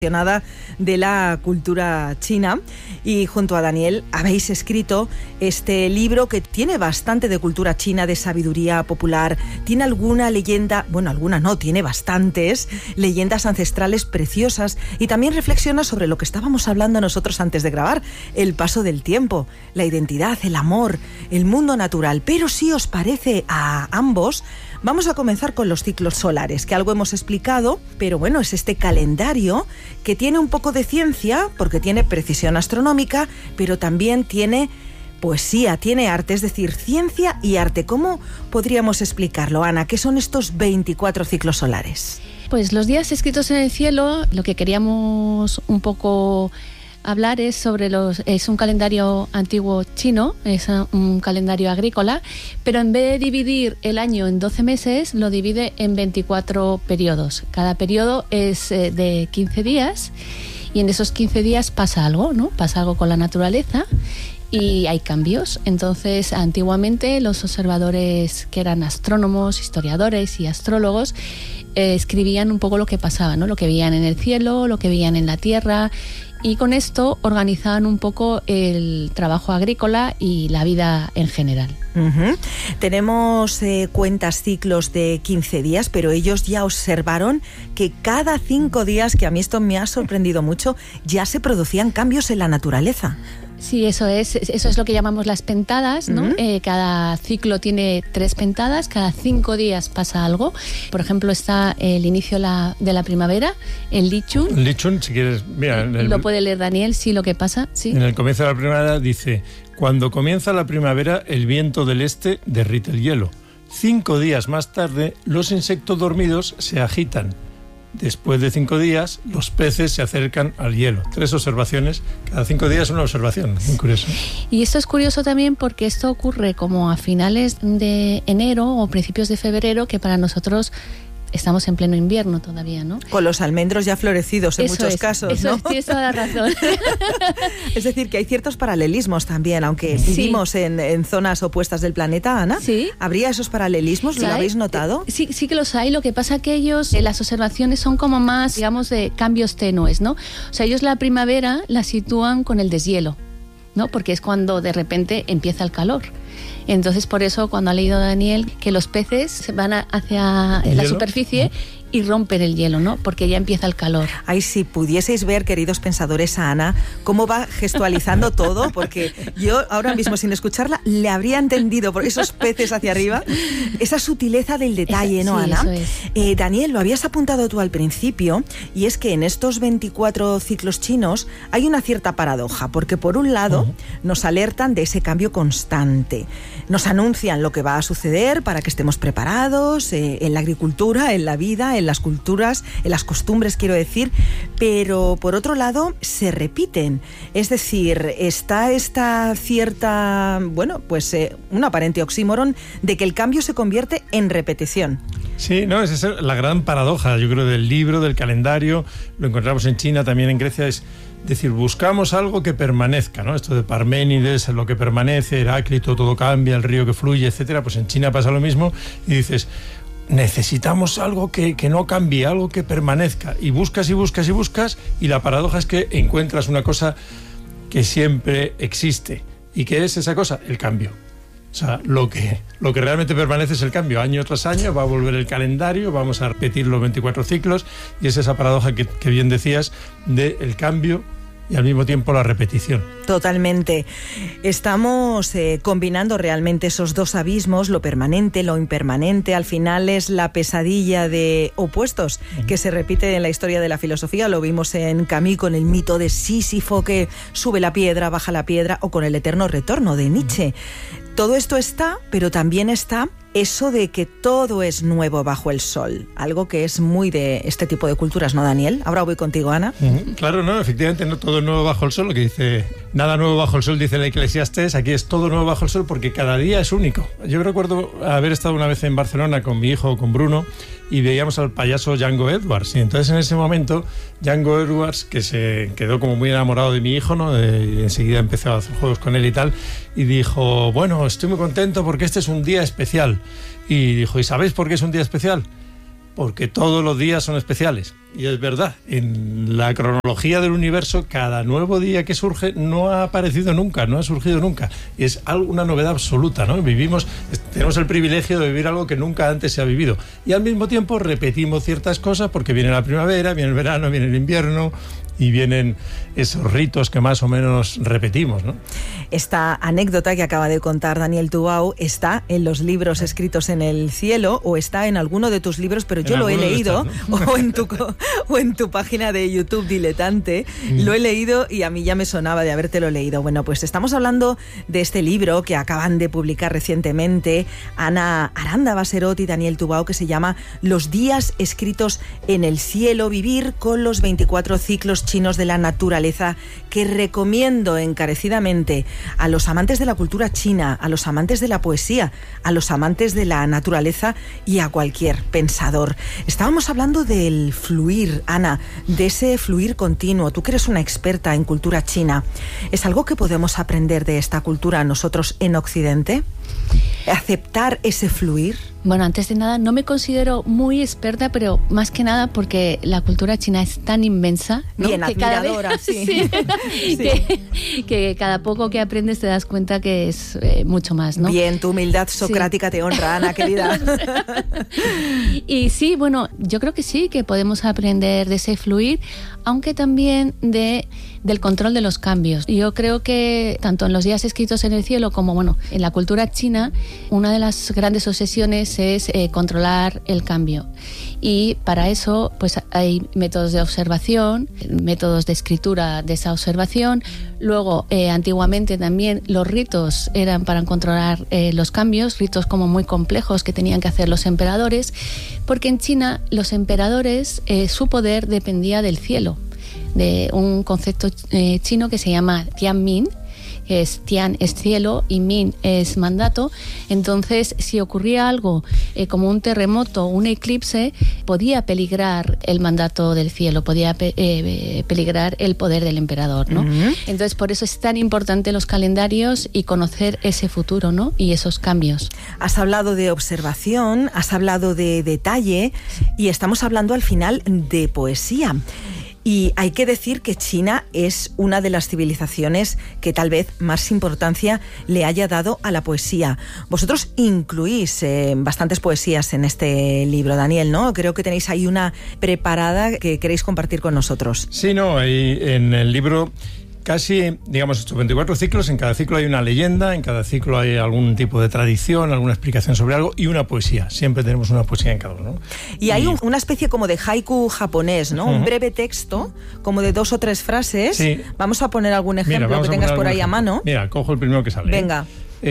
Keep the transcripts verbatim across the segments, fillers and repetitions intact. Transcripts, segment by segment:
de la cultura china, y junto a Daniel habéis escrito este libro que tiene bastante de cultura china, de sabiduría popular, tiene alguna leyenda, bueno, alguna no, tiene bastantes leyendas ancestrales preciosas, y también reflexiona sobre lo que estábamos hablando nosotros antes de grabar, el paso del tiempo, la identidad, el amor, el mundo natural. Pero si os parece a ambos, vamos a comenzar con los ciclos solares, que algo hemos explicado, pero bueno, es este calendario que tiene un poco de ciencia, porque tiene precisión astronómica, pero también tiene poesía, tiene arte, es decir, ciencia y arte. ¿Cómo podríamos explicarlo, Ana? ¿Qué son estos veinticuatro ciclos solares? Pues los días escritos en el cielo, lo que queríamos un poco hablar es sobre los... Es un calendario antiguo chino, es un calendario agrícola, pero en vez de dividir el año en doce meses, lo divide en veinticuatro periodos. Cada periodo es de quince días y en esos quince días pasa algo, ¿no? Pasa algo con la naturaleza y hay cambios. Entonces, antiguamente los observadores que eran astrónomos, historiadores y astrólogos eh, escribían un poco lo que pasaba, ¿no? Lo que veían en el cielo, lo que veían en la tierra, y con esto organizaban un poco el trabajo agrícola y la vida en general. Uh-huh. Tenemos eh, cuentas ciclos de quince días, pero ellos ya observaron que cada cinco días, que a mí esto me ha sorprendido mucho, ya se producían cambios en la naturaleza. Sí, eso es, eso es lo que llamamos las pentadas, ¿no? Uh-huh. Eh, cada ciclo tiene tres pentadas, cada cinco días pasa algo. Por ejemplo, está el inicio la, de la primavera, el Lichun. El Lichun, si quieres, mira... El, lo puede leer Daniel, sí, lo que pasa. Sí. En el comienzo de la primavera dice: cuando comienza la primavera, el viento del este derrite el hielo. Cinco días más tarde, los insectos dormidos se agitan. Después de cinco días, los peces se acercan al hielo. Tres observaciones, cada cinco días una observación. Muy curioso. Y esto es curioso también porque esto ocurre como a finales de enero o principios de febrero, que para nosotros estamos en pleno invierno todavía, ¿no? Con los almendros ya florecidos en eso muchos es, casos, eso ¿no? Es, tienes toda la razón. Es decir, que hay ciertos paralelismos también, aunque sí. vivimos en, en zonas opuestas del planeta, Ana. Sí. ¿Habría esos paralelismos? ¿Lo habéis notado? Sí, sí que los hay. Lo que pasa que ellos, eh, las observaciones son como más, digamos, de cambios tenues, ¿no? O sea, ellos la primavera la sitúan con el deshielo, ¿no? Porque es cuando de repente empieza el calor. Entonces, por eso, cuando ha leído Daniel que los peces van a, hacia la hielo? superficie y rompen el hielo, ¿no? Porque ya empieza el calor. Ay, si pudieseis ver, queridos pensadores, a Ana, cómo va gestualizando todo, porque yo ahora mismo, sin escucharla, le habría entendido por esos peces hacia arriba, esa sutileza del detalle, Esa, ¿no, sí, Ana? Eso es. Eh, Daniel, lo habías apuntado tú al principio, y es que en estos veinticuatro ciclos chinos hay una cierta paradoja, porque por un lado uh-huh. nos alertan de ese cambio constante, nos anuncian lo que va a suceder para que estemos preparados eh, en la agricultura, en la vida, en las culturas, en las costumbres, quiero decir, pero por otro lado se repiten. Es decir, está esta cierta, bueno, pues eh, un aparente oxímoron de que el cambio se convierte en repetición. Sí, no, esa es la gran paradoja, yo creo, del libro, del calendario. Lo encontramos en China, también en Grecia. Es decir, buscamos algo que permanezca, ¿no? Esto de Parménides, lo que permanece, Heráclito, todo cambia, el río que fluye, etcétera. Pues en China pasa lo mismo y dices, necesitamos algo que, que no cambie, algo que permanezca. Y buscas y buscas y buscas, y la paradoja es que encuentras una cosa que siempre existe. ¿Y qué es esa cosa? El cambio. O sea, lo que, lo que realmente permanece es el cambio. Año tras año va a volver el calendario, vamos a repetir los veinticuatro ciclos, y es esa paradoja que, que bien decías, del cambio y al mismo tiempo la repetición. Totalmente. Estamos eh, combinando realmente esos dos abismos, lo permanente, lo impermanente. Al final es la pesadilla de opuestos uh-huh. que se repite en la historia de la filosofía. Lo vimos en Camus con el mito de Sísifo, que sube la piedra, baja la piedra, o con el eterno retorno de Nietzsche. Uh-huh. Todo esto está, pero también está eso de que todo es nuevo bajo el sol, algo que es muy de este tipo de culturas, ¿no, Daniel? Ahora voy contigo, Ana. Uh-huh. Claro, no, efectivamente, no todo es nuevo bajo el sol, lo que dice, nada nuevo bajo el sol, dice el Eclesiastés, aquí es todo nuevo bajo el sol porque cada día es único. Yo recuerdo haber estado una vez en Barcelona con mi hijo, con Bruno, y veíamos al payaso Django Edwards, y entonces en ese momento Django Edwards, que se quedó como muy enamorado de mi hijo, ¿no? De, y enseguida empezó a hacer juegos con él y tal, y dijo, bueno, estoy muy contento porque este es un día especial. Y dijo, ¿y sabéis por qué es un día especial? Porque todos los días son especiales. y es verdad, en la cronología del universo, cada nuevo día que surge no ha aparecido nunca, no ha surgido nunca. Y es algo, una novedad absoluta, ¿no? Vivimos, tenemos el privilegio de vivir algo que nunca antes se ha vivido. Y al mismo tiempo repetimos ciertas cosas porque viene la primavera, viene el verano, viene el invierno y vienen esos ritos que más o menos repetimos, ¿no? Esta anécdota que acaba de contar Daniel Tubau está en los libros escritos en el cielo o está en alguno de tus libros, pero yo lo he leído, estar, ¿no? o, en tu, o en tu página de YouTube Diletante, mm. lo he leído y a mí ya me sonaba de habértelo leído. Bueno, pues estamos hablando de este libro que acaban de publicar recientemente Ana Aranda Baserot y Daniel Tubau, que se llama Los días escritos en el cielo, vivir con los veinticuatro ciclos chinos de la naturaleza, que recomiendo encarecidamente a los amantes de la cultura china, a los amantes de la poesía, a los amantes de la naturaleza y a cualquier pensador. Estábamos hablando del fluir, Ana, de ese fluir continuo. Tú que eres una experta en cultura china, ¿es algo que podemos aprender de esta cultura nosotros en Occidente? ¿Aceptar ese fluir? Bueno, antes de nada, no me considero muy experta, pero más que nada porque la cultura china es tan inmensa, ¿no? Bien, que admiradora, cada vez, sí. sí, sí. Que, que cada poco que aprendes te das cuenta que es eh, mucho más, ¿no? Bien, tu humildad socrática sí. te honra, Ana, querida. Y sí, bueno, yo creo que sí, que podemos aprender de ese fluir, aunque también de del control de los cambios. Yo creo que tanto en los días escritos en el cielo como, bueno, en la cultura china, una de las grandes obsesiones es eh, controlar el cambio. Y para eso, pues hay métodos de observación, métodos de escritura de esa observación. Luego, eh, antiguamente también los ritos eran para controlar eh, los cambios, ritos como muy complejos que tenían que hacer los emperadores, porque en China los emperadores, eh, su poder dependía del cielo, de un concepto eh, chino que se llama Tianmin, que es Tian es cielo y Min es mandato. Entonces, si ocurría algo eh, como un terremoto, un eclipse, podía peligrar el mandato del cielo, podía pe- eh, peligrar el poder del emperador, ¿no? Uh-huh. Entonces, por eso es tan importante los calendarios y conocer ese futuro, ¿no? Y esos cambios. Has hablado de observación, has hablado de detalle y estamos hablando al final de poesía. Y hay que decir que China es una de las civilizaciones que tal vez más importancia le haya dado a la poesía. Vosotros incluís eh, bastantes poesías en este libro, Daniel, ¿no? Creo que tenéis ahí una preparada que queréis compartir con nosotros. Sí, no, hay en el libro casi, digamos, estos veinticuatro ciclos, en cada ciclo hay una leyenda, en cada ciclo hay algún tipo de tradición, alguna explicación sobre algo y una poesía. Siempre tenemos una poesía en cada uno, ¿no? Y hay y... Un, una especie como de haiku japonés, ¿no? Uh-huh. Un breve texto, como de dos o tres frases. Sí. Vamos a poner algún ejemplo Mira, que tengas por ahí ejemplo. a mano. Mira, cojo el primero que sale. Venga.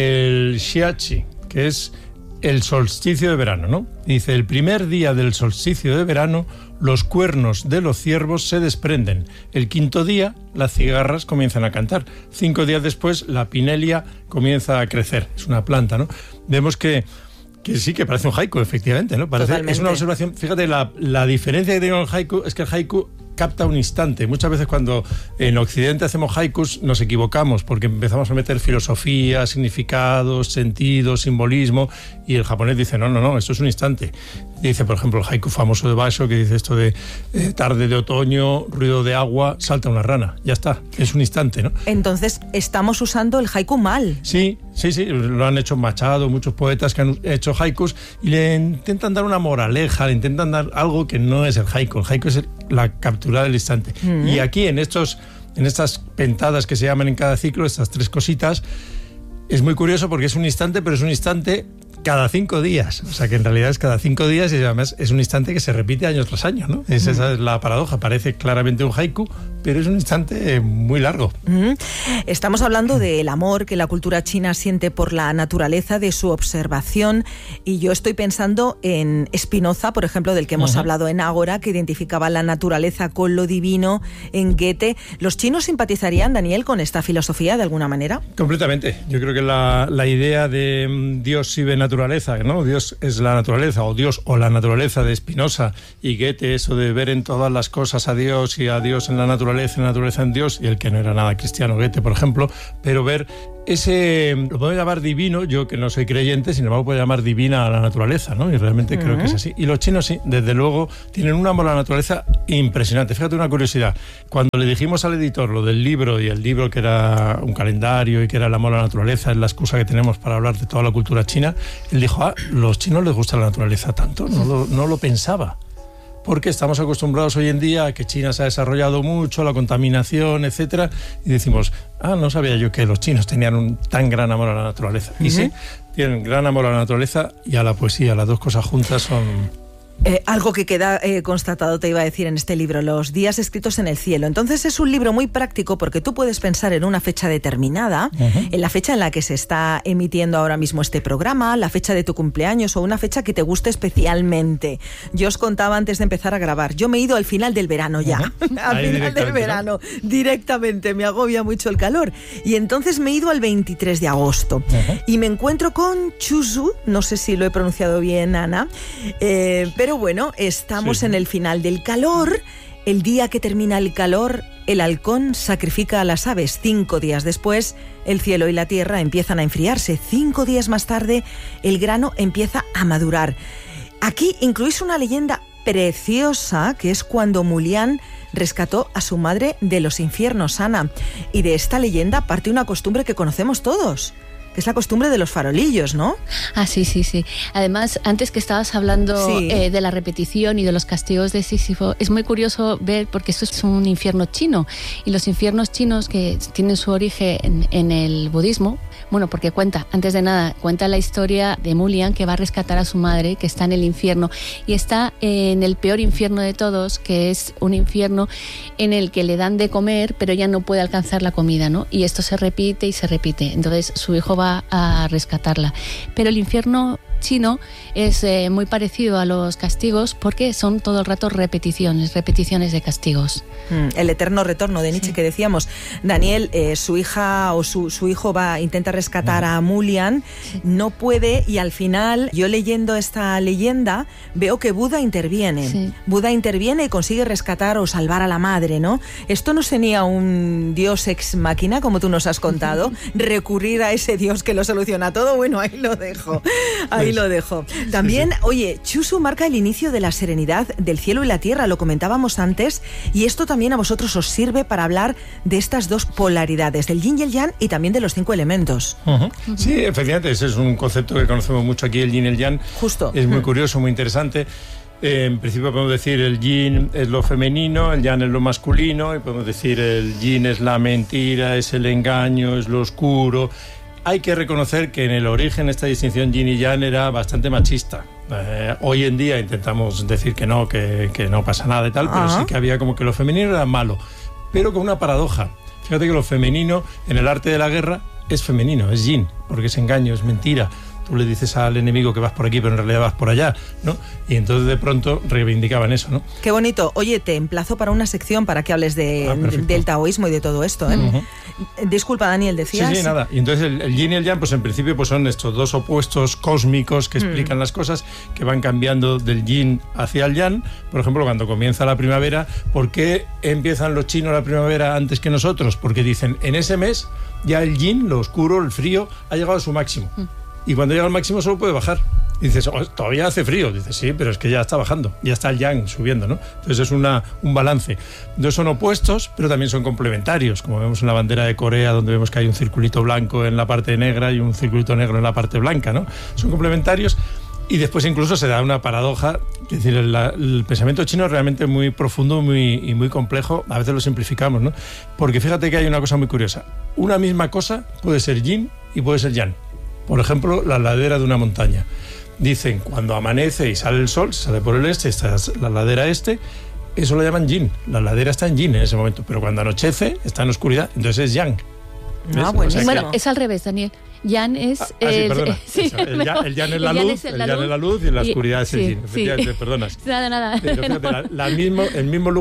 El Xiachi, que es el solsticio de verano, ¿no? Dice, el primer día del solsticio de verano, los cuernos de los ciervos se desprenden. El quinto día, las cigarras comienzan a cantar. Cinco días después, la pinelia comienza a crecer. Es una planta, ¿no? Vemos que, que sí, que parece un haiku, efectivamente, ¿no? Parece, es una observación. Fíjate, la, la diferencia que tiene con el haiku es que el haiku capta un instante. Muchas veces cuando en Occidente hacemos haikus nos equivocamos porque empezamos a meter filosofía, significados, sentidos, simbolismo, y el japonés dice, no, no, no, esto es un instante. Dice, por ejemplo, el haiku famoso de Basho, que dice esto de eh, tarde de otoño, ruido de agua, salta una rana. Ya está, es un instante, ¿no? Entonces, estamos usando el haiku mal. Sí, sí, sí, lo han hecho Machado, muchos poetas que han hecho haikus y le intentan dar una moraleja, le intentan dar algo que no es el haiku. El haiku es el, la captura del instante. Mm-hmm. Y aquí, en estos, en estas pentadas que se llaman en cada ciclo, estas tres cositas, es muy curioso porque es un instante, pero es un instante cada cinco días. O sea, que en realidad es cada cinco días y además es un instante que se repite año tras año, ¿no? Es, mm. Esa es la paradoja. Parece claramente un haiku, pero es un instante muy largo. Mm. Estamos hablando del amor que la cultura china siente por la naturaleza, de su observación, y yo estoy pensando en Spinoza, por ejemplo, del que hemos uh-huh. hablado en Ágora, que identificaba la naturaleza con lo divino, en Goethe. ¿Los chinos simpatizarían, Daniel, con esta filosofía de alguna manera? Completamente. Yo creo que la, la idea de um, Dios y naturaleza, ¿no? Dios es la naturaleza, o Dios o la naturaleza de Spinoza, y Goethe, eso de ver en todas las cosas a Dios y a Dios en la naturaleza, naturaleza y la naturaleza en Dios, y el que no era nada cristiano, Goethe, por ejemplo, pero ver ese, lo puedo llamar divino, yo que no soy creyente, sin embargo puedo llamar divina a la naturaleza, ¿no? Y realmente uh-huh. creo que es así. Y los chinos sí, desde luego, tienen un amor a la naturaleza impresionante. Fíjate una curiosidad, cuando le dijimos al editor lo del libro, y el libro que era un calendario y que era el amor a la naturaleza, es la excusa que tenemos para hablar de toda la cultura china, él dijo, ah, los chinos les gusta la naturaleza tanto, no lo, no lo pensaba. Porque estamos acostumbrados hoy en día a que China se ha desarrollado mucho, la contaminación, etcétera, y decimos, ah, no sabía yo que los chinos tenían un tan gran amor a la naturaleza. Uh-huh. Y sí, tienen gran amor a la naturaleza y a la poesía, las dos cosas juntas son... Eh, algo que queda eh, constatado, te iba a decir, en este libro, Los días escritos en el cielo. Entonces es un libro muy práctico porque tú puedes pensar en una fecha determinada, uh-huh. en la fecha en la que se está emitiendo ahora mismo este programa, la fecha de tu cumpleaños o una fecha que te guste especialmente. Yo os contaba antes de empezar a grabar, yo me he ido al final del verano ya, uh-huh. al Ahí final del verano, ¿no? Directamente, me agobia mucho el calor. Y entonces me he ido al veintitrés de agosto uh-huh. y me encuentro con Chusu, no sé si lo he pronunciado bien, Ana, eh, pero Pero bueno, estamos sí. en el final del calor. El día que termina el calor, el halcón sacrifica a las aves. Cinco días después, el cielo y la tierra empiezan a enfriarse. Cinco días más tarde, el grano empieza a madurar. Aquí incluís una leyenda preciosa, que es cuando Mulián rescató a su madre de los infiernos, Ana. Y de esta leyenda parte una costumbre que conocemos todos, que es la costumbre de los farolillos, ¿no? Ah, sí, sí, sí. Además, antes que estabas hablando sí. eh, de la repetición y de los castigos de Sísifo, es muy curioso ver, porque esto es un infierno chino, y los infiernos chinos que tienen su origen en, en el budismo, bueno, porque cuenta, antes de nada, cuenta la historia de Mulián, que va a rescatar a su madre, que está en el infierno, y está en el peor infierno de todos, que es un infierno en el que le dan de comer, pero ella no puede alcanzar la comida, ¿no? Y esto se repite y se repite. Entonces, su hijo va a rescatarla. Pero el infierno chino es eh, muy parecido a los castigos porque son todo el rato repeticiones, repeticiones de castigos. Mm, el eterno retorno de Nietzsche sí. que decíamos. Daniel, eh, su hija o su, su hijo va intenta rescatar a Mulián, sí. no puede, y al final, yo leyendo esta leyenda, veo que Buda interviene. Sí. Buda interviene y consigue rescatar o salvar a la madre, ¿no? Esto no sería un dios ex máquina, como tú nos has contado, recurrir a ese dios que lo soluciona todo. Bueno, ahí lo dejo. Ahí lo dejo. También, sí, sí. oye, Chusu marca el inicio de la serenidad del cielo y la tierra, lo comentábamos antes, y esto también a vosotros os sirve para hablar de estas dos polaridades, del yin y el yang, y también de los cinco elementos. Uh-huh. Uh-huh. Sí, efectivamente, ese es un concepto que conocemos mucho aquí, el yin y el yang. Justo. Es muy uh-huh. curioso, muy interesante. Eh, en principio podemos decir el yin es lo femenino, el yang es lo masculino, y podemos decir el yin es la mentira, es el engaño, es lo oscuro. Hay que reconocer que en el origen esta distinción yin y yang era bastante machista. Eh, hoy en día intentamos decir que no, que, que no pasa nada y tal, pero uh-huh. sí que había como que lo femenino era malo, pero con una paradoja. Fíjate que lo femenino en el arte de la guerra es femenino, es yin, porque es engaño, es mentira. Tú le dices al enemigo que vas por aquí, pero en realidad vas por allá, ¿no? Y entonces de pronto reivindicaban eso, ¿no? Qué bonito. Oye, te emplazo para una sección para que hables de, ah, del taoísmo y de todo esto, ¿eh? Uh-huh. Disculpa, Daniel, decías... Sí, sí, nada. Y entonces el, el yin y el yang, pues en principio pues son estos dos opuestos cósmicos que explican mm. las cosas, que van cambiando del yin hacia el yang. Por ejemplo, cuando comienza la primavera, ¿por qué empiezan los chinos la primavera antes que nosotros? Porque dicen, en ese mes ya el yin, lo oscuro, el frío, ha llegado a su máximo. Mm. Y cuando llega al máximo solo puede bajar. Y dices, oh, todavía hace frío. Dices, sí, pero es que ya está bajando. Ya está el yang subiendo, ¿no? Entonces es una, un balance. Entonces son opuestos, pero también son complementarios. Como vemos en la bandera de Corea, donde vemos que hay un circulito blanco en la parte negra y un circulito negro en la parte blanca, ¿no? Son complementarios. Y después incluso se da una paradoja. Es decir, el, el pensamiento chino es realmente muy profundo muy, y muy complejo. A veces lo simplificamos, ¿no? Porque fíjate que hay una cosa muy curiosa. Una misma cosa puede ser yin y puede ser yang. Por ejemplo, la ladera de una montaña. Dicen, cuando amanece y sale el sol, se sale por el este, esta es la ladera este, eso lo llaman yin. La ladera está en yin en ese momento, pero cuando anochece está en oscuridad, entonces es yang. Ah, bueno, o sea, bueno, es al revés, Daniel. Yang es... Ah, ah, sí, perdona. Sí, el, ya, el yang es la luz, el yang es la luz y la oscuridad y, es el yin. Efectivamente, sí. perdonas. Nada, nada. Pero fíjate, la, la mismo, el mismo lugar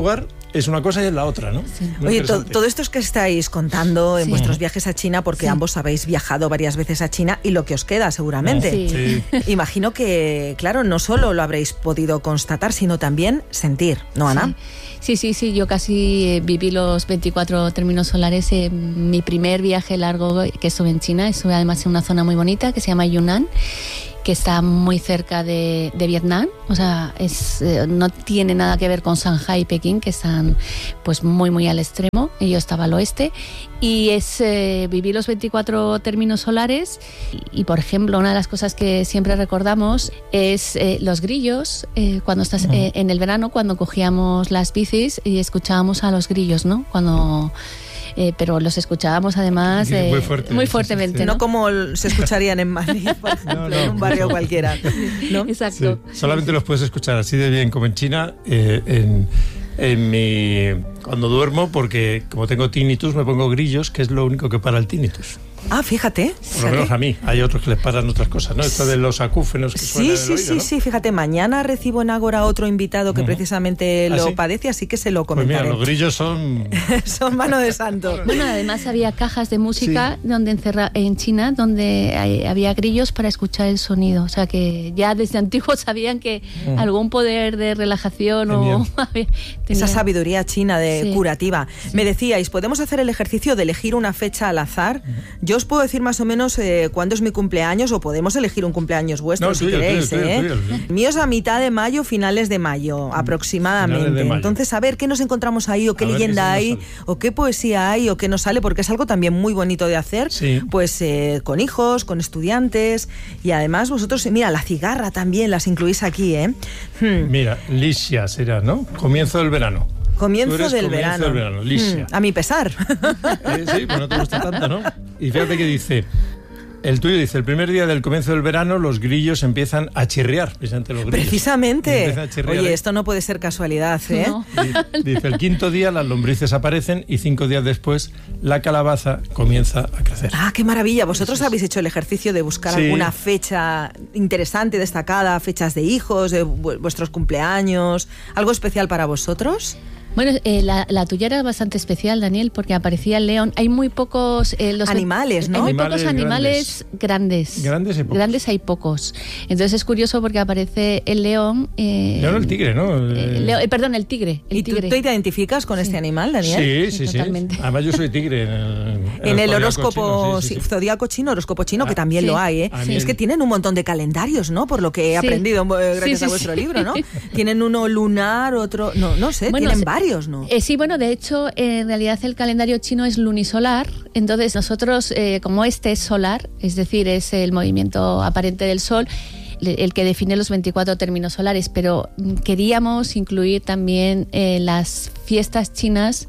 es una cosa y es la otra, ¿no? Sí. Oye, to, todo esto es que estáis contando en sí. vuestros viajes a China, porque sí. ambos habéis viajado varias veces a China y lo que os queda seguramente. Sí. Sí. Imagino que, claro, no solo lo habréis podido constatar, sino también sentir, ¿no, Ana? Sí. Sí, sí, sí, yo casi eh, viví los veinticuatro términos solares en mi primer viaje largo que estuve en China. Estuve además en una zona muy bonita que se llama Yunnan, que está muy cerca de, de Vietnam, o sea, es, eh, no tiene nada que ver con Shanghái y Pekín, que están pues muy muy al extremo, y yo estaba al oeste, y es eh, viví los veinticuatro términos solares, y, y por ejemplo, una de las cosas que siempre recordamos es eh, los grillos, eh, cuando estás eh, en el verano, cuando cogíamos las bicis y escuchábamos a los grillos, ¿no? Cuando... Eh, pero los escuchábamos además eh, muy, fuerte, muy fuertemente. Sí, sí. ¿no? No como se escucharían en Madrid, por ejemplo, no, no, en un barrio no. cualquiera. ¿No? Exacto. Sí. Solamente los puedes escuchar así de bien como en China, eh, en, en mi, cuando duermo, porque como tengo tinnitus me pongo grillos, que es lo único que para el tinnitus. Ah, fíjate. Por lo menos a mí. Hay otros que les paran otras cosas, ¿no? Esto de los acúfenos que sí, suenan sí, en el oído, sí, ¿no? sí. Fíjate, mañana recibo en Ágora otro invitado que uh-huh. precisamente ¿Ah, lo sí? padece, así que se lo comentaré. Pues mira, los grillos son... son mano de santo. Bueno, además había cajas de música sí. donde encerra en China donde hay, había grillos para escuchar el sonido. O sea que ya desde antiguo sabían que uh-huh. algún poder de relajación Tenían. o... Esa sabiduría china de sí. curativa. Sí. Me decíais, ¿podemos hacer el ejercicio de elegir una fecha al azar? Uh-huh. Yo os puedo decir más o menos eh, cuándo es mi cumpleaños, o podemos elegir un cumpleaños vuestro no, si tuyo, queréis. Tuyo, ¿eh? tuyo, tuyo, tuyo. Mío es a mitad de mayo, finales de mayo, aproximadamente. De mayo. Entonces, a ver qué nos encontramos ahí, o qué a leyenda qué hay, o qué poesía hay, o qué nos sale, porque es algo también muy bonito de hacer, sí. pues eh, con hijos, con estudiantes, y además vosotros, mira, la cigarra también las incluís aquí, ¿eh? Hmm. Mira, Licia será, ¿no? Comienzo del verano. Comienzo del comienzo verano. del verano, Licia. Hmm, a mi pesar. Eh, sí, pues no te gusta tanto, ¿no? Y fíjate que dice... El tuyo dice, el primer día del comienzo del verano los grillos empiezan a chirriar. Precisamente. Los grillos. Precisamente. A chirriar, Oye, ¿eh? esto no puede ser casualidad, ¿eh? No. Dice, el quinto día las lombrices aparecen y cinco días después la calabaza comienza a crecer. Ah, qué maravilla. ¿Vosotros Eso habéis hecho el ejercicio de buscar sí. alguna fecha interesante, destacada, fechas de hijos, de vuestros cumpleaños, algo especial para vosotros? Bueno, eh, la, la tuya era bastante especial, Daniel, porque aparecía el león. Hay muy pocos... Eh, los animales, ¿no? Hay muy animales pocos animales grandes. Grandes y pocos. Grandes hay pocos. Entonces es curioso porque aparece el león... Eh, león el tigre, ¿no? Eh, leo, eh, perdón, el tigre. El ¿Y tigre. tú te identificas con sí. este animal, Daniel? Sí, sí, sí. Totalmente. sí. Además yo soy tigre. En el, en en el, el horóscopo chino, sí, sí, sí. zodíaco chino, horóscopo chino, ah, que también sí. lo hay, ¿eh? Sí. Es que tienen un montón de calendarios, ¿no? Por lo que he sí. aprendido gracias sí, sí, a vuestro sí. libro, ¿no? Tienen uno lunar, otro... No, no sé, bueno, tienen varios, ¿no? Eh, sí, bueno, de hecho, en realidad el calendario chino es lunisolar, entonces nosotros, eh, como este es solar, es decir, es el movimiento aparente del Sol, el que define los veinticuatro términos solares, pero queríamos incluir también eh, las fiestas chinas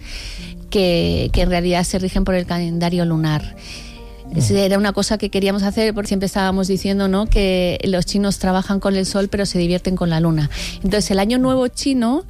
que, que en realidad se rigen por el calendario lunar. Era una cosa que queríamos hacer porque siempre estábamos diciendo, ¿no?, que los chinos trabajan con el sol pero se divierten con la luna. Entonces el Año Nuevo chino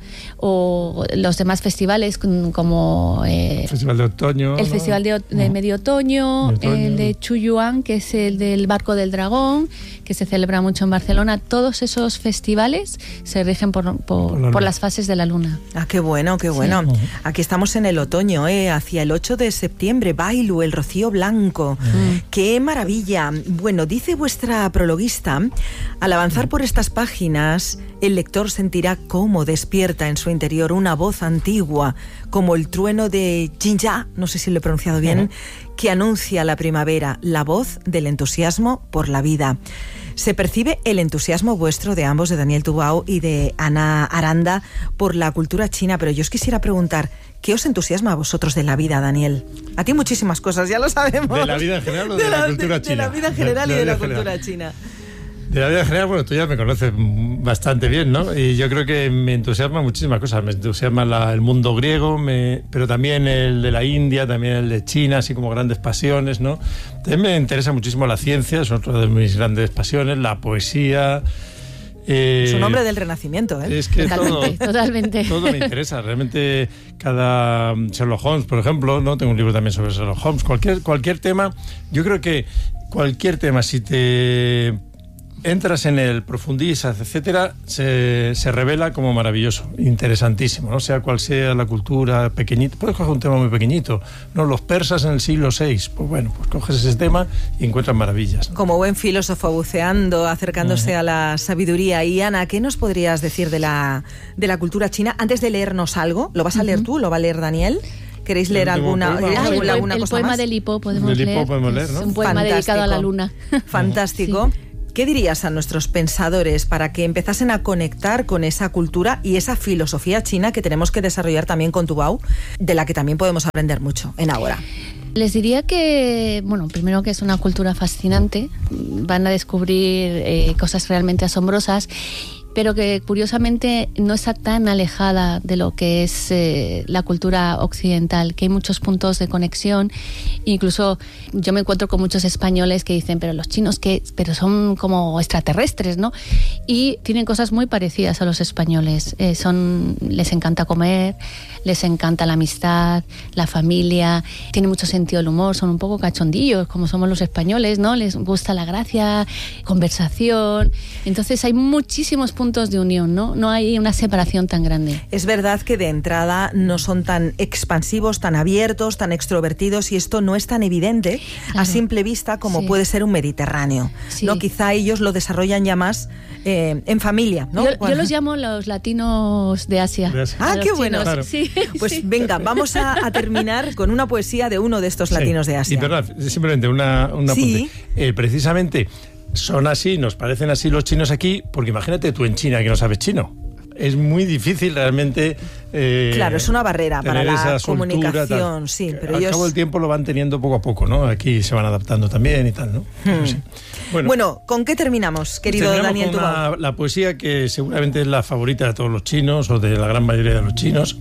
o los demás festivales como eh, el Festival de Otoño, el ¿no? Festival de, de no. Medio Otoño, otoño, el de Chuyuan, que es el del Barco del Dragón, que se celebra mucho en Barcelona, todos esos festivales se rigen por, por, por, por las fases de la luna. Ah, qué bueno, qué bueno. Sí. Aquí estamos en el otoño, ¿eh? Hacia el ocho de septiembre, Bailu, el rocío blanco. Mm. ¡Qué maravilla! Bueno, dice vuestra prologuista, al avanzar por estas páginas, el lector sentirá cómo despierta en su interior una voz antigua, como el trueno de Jinja, no sé si lo he pronunciado bien, uh-huh. que anuncia la primavera, la voz del entusiasmo por la vida. Se percibe el entusiasmo vuestro de ambos, de Daniel Tubau y de Ana Aranda, por la cultura china, pero yo os quisiera preguntar, ¿qué os entusiasma a vosotros de la vida, Daniel? A ti muchísimas cosas, ya lo sabemos. ¿De la vida en general o de, de la, la cultura de, china? De la vida en general de, de y de la, la cultura general. china. De la vida en general, bueno, tú ya me conoces bastante bien, ¿no? Y yo creo que me entusiasma muchísimas cosas. Me entusiasma la, el mundo griego, me, pero también el de la India, también el de China, así como grandes pasiones, ¿no? También me interesa muchísimo la ciencia, es otra de mis grandes pasiones, la poesía. Eh, es un hombre del Renacimiento, ¿eh? Es que totalmente, todo, totalmente. todo me interesa. Realmente cada Sherlock Holmes, por ejemplo, ¿no? Tengo un libro también sobre Sherlock Holmes. Cualquier, cualquier tema, yo creo que cualquier tema, si te entras en él, profundizas, etcétera, se, se revela como maravilloso, interesantísimo, ¿no? Sea cual sea la cultura pequeñita, puedes coger un tema muy pequeñito, ¿no? Los persas en el siglo seis, pues bueno, pues coges ese tema y encuentras maravillas, ¿no? Como buen filósofo buceando, acercándose uh-huh. a la sabiduría. Y Ana, ¿qué nos podrías decir de la, de la cultura china? Antes de leernos algo, ¿lo vas a leer uh-huh. tú? ¿Lo va a leer Daniel? ¿Queréis leer alguna, poema, ah, el, alguna el cosa poema más? de Lipo podemos de leer. Lipo podemos leer, ¿no? Es un poema Fantástico. dedicado a la luna. Fantástico. Sí. ¿Qué dirías a nuestros pensadores para que empezasen a conectar con esa cultura y esa filosofía china que tenemos que desarrollar también con Tubao, de la que también podemos aprender mucho en Ágora? Les diría que, bueno, primero que es una cultura fascinante, van a descubrir eh, cosas realmente asombrosas, pero que curiosamente no está tan alejada de lo que es eh, la cultura occidental, que hay muchos puntos de conexión. Incluso yo me encuentro con muchos españoles que dicen, pero los chinos que pero son como extraterrestres, ¿no? Y tienen cosas muy parecidas a los españoles. Eh, son, les encanta comer, les encanta la amistad, la familia, tienen mucho sentido del humor, son un poco cachondillos, como somos los españoles, ¿no? Les gusta la gracia, conversación. Entonces hay muchísimos puntos de unión, ¿no? No hay una separación tan grande. Es verdad que de entrada no son tan expansivos, tan abiertos, tan extrovertidos, y esto no es tan evidente claro. a simple vista como sí. puede ser un Mediterráneo, sí. ¿no? Quizá ellos lo desarrollan ya más eh, en familia, ¿no? Yo, yo los llamo los latinos de Asia. De Asia. Ah, qué bueno. Claro. Sí, pues sí. venga, vamos a, a terminar con una poesía de uno de estos sí. latinos de Asia. Y verdad, simplemente una, una sí. eh, precisamente son así, nos parecen así los chinos aquí, porque imagínate tú en China que no sabes chino. Es muy difícil realmente. Eh, claro, es una barrera para la comunicación, soltura, sí. Pero al ellos... cabo del tiempo lo van teniendo poco a poco, ¿no? Aquí se van adaptando también y tal, ¿no? Hmm. Sí. Bueno, bueno, ¿con qué terminamos, querido terminamos Daniel con Tubao? una, la poesía que seguramente es la favorita de todos los chinos, o de la gran mayoría de los chinos.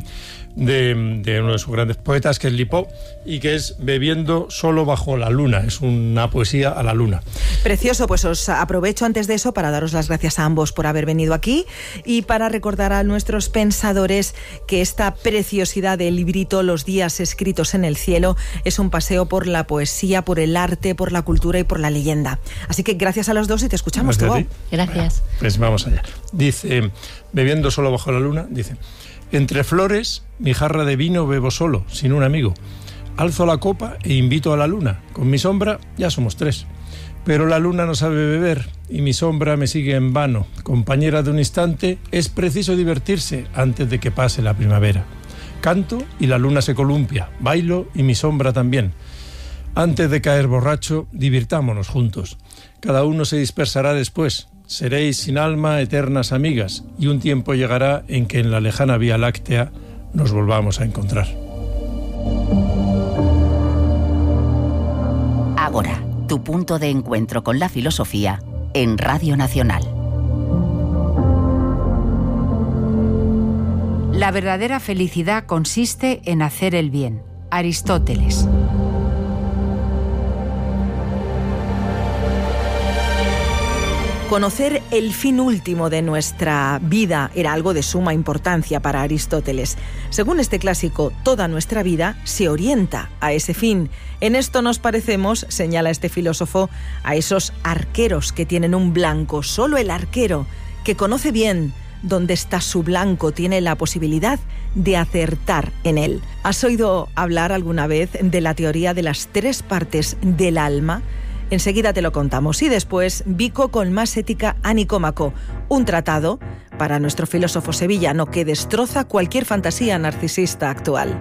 De, de uno de sus grandes poetas, que es Lipo, y que es Bebiendo solo bajo la luna. Es una poesía a la luna. Precioso, pues os aprovecho antes de eso para daros las gracias a ambos por haber venido aquí y para recordar a nuestros pensadores que esta preciosidad del librito Los días escritos en el cielo es un paseo por la poesía, por el arte, por la cultura y por la leyenda. Así que gracias a los dos y te escuchamos, Tubao. Gracias. Bueno, pues vamos allá. Dice, Bebiendo solo bajo la luna, dice: entre flores, mi jarra de vino bebo solo, sin un amigo. Alzo la copa e invito a la luna. Con mi sombra ya somos tres. Pero la luna no sabe beber y mi sombra me sigue en vano. Compañera de un instante, es preciso divertirse antes de que pase la primavera. Canto y la luna se columpia. Bailo y mi sombra también. Antes de caer borracho, divirtámonos juntos. Cada uno se dispersará después. Seréis sin alma eternas amigas y un tiempo llegará en que en la lejana Vía Láctea nos volvamos a encontrar. Ágora, tu punto de encuentro con la filosofía en Radio Nacional. La verdadera felicidad consiste en hacer el bien. Aristóteles. Conocer el fin último de nuestra vida era algo de suma importancia para Aristóteles. Según este clásico, toda nuestra vida se orienta a ese fin. En esto nos parecemos, señala este filósofo, a esos arqueros que tienen un blanco. Solo el arquero, que conoce bien dónde está su blanco, tiene la posibilidad de acertar en él. ¿Has oído hablar alguna vez de la teoría de las tres partes del alma? Enseguida te lo contamos. Y después, Vico con más ética a Nicómaco, un tratado para nuestro filósofo sevillano que destroza cualquier fantasía narcisista actual.